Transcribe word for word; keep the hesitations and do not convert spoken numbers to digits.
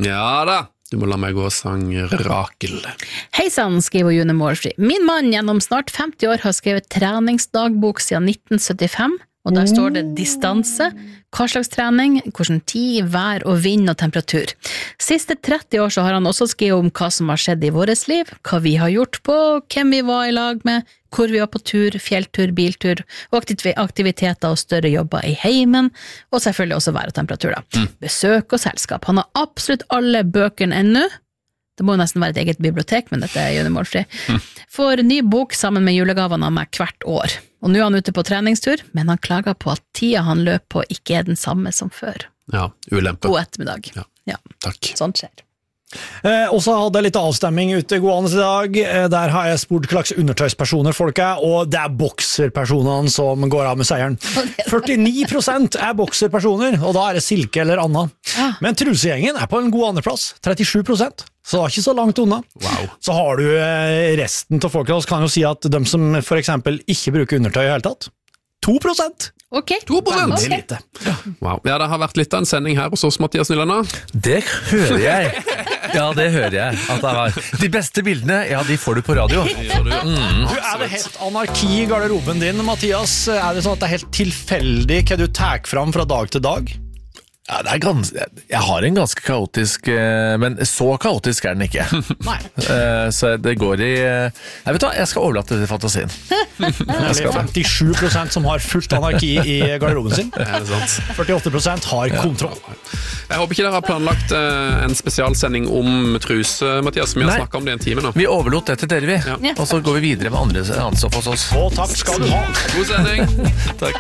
Ja da, du må la meg gå og sang Rakel. Hei sann, skriver June Målfri. Min mann gjennom snart femti år har skrevet treningsdagbok siden nitten syttifem, og der står det distanse, hva slags trening, hvordan tid, vær og vind og temperatur. Siste tretti år så har han også skrevet om hva som har skjedd i våres liv, hva vi har gjort på, hvem vi var i lag med, hvor vi var på tur, fjelltur, biltur, og aktiviteter og større jobber i heimen, og selvfølgelig også vær og temperatur da. Mm. Besøk og selskap. Han har absolutt alle bøkene ennå. Det må jo nesten være et eget bibliotek, men dette er June Målfri. Mm. Får ny bok sammen med julegavene av meg hvert år. Og nå er han ute på treningstur, men han klager på at tida han løper på ikke er den samme som før. Ja, ulempe. God ettermiddag. Ja, ja. Takk. Sånt skjer. Eh, og så hadde jeg litt avstemming ute gående i dag. eh, Der har jeg spurt hva slags undertøyspersoner folk er, og det er bokserpersonene som går av med seieren. førtini prosent er bokserpersoner, og da er det Silke eller Anna. Ah. Men trusegjengen er på en god andreplass, trettisju prosent. Så det er ikke så langt unna. Wow. Så har du eh, resten til folk, og kan jo si at de som for eksempel ikke bruker undertøy i hele tatt, to prosent. Ok. to prosent. Veldig lite. Ja. Wow. Ja, det har vært litt av en sending her hos oss, Mathias Nylander. Det hører jeg. Ja, det hører jeg. At det var. De beste bildene, ja, de får du på radio. Gjør du? Mm. Du, er det helt anarki i garderoben din, Mathias? Er det sånn at det er helt tilfeldig hva du tar fram fra dag til dag? Ja, det er gans jeg har en ganske kaotisk, men så kaotisk er den ikke. Nei. Så det går i Jeg vet hva, jeg skal overlate det til fantasien. Det er femtisju prosent som har fullt anarki i garderoben sin. Er det sant? førtiåtte prosent har kontroll. Jeg håper ikke dere har planlagt uh, en spesialsending om truse, Mathias. Vi har Nei. snakket om det i en time nå. Vi overlot det til dere, vi. Ja. Og så går vi videre med andre anstoff hos oss. Og takk skal du ha. God sending. Takk.